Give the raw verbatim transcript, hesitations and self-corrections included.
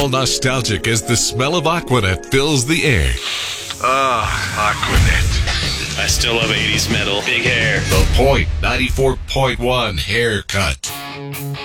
all nostalgic as the smell of Aquanet fills the air. Ah, Aquanet. I still love eighties metal. Big hair. The Point ninety-four point one haircut.